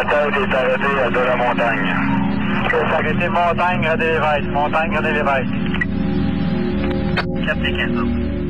tête est arrêtée de la montagne. C'est arrêté montagne, René Lévesque. Montagne, René Lévesque. Capté 15.